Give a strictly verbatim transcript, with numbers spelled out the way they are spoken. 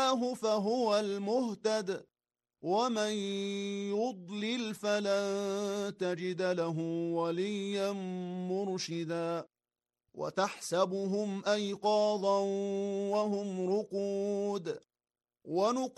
هداه فهو المهتد ومن يضلل فلن تجد له وليا مرشدا وتحسبهم أيقاظا وهم رقود ونقيم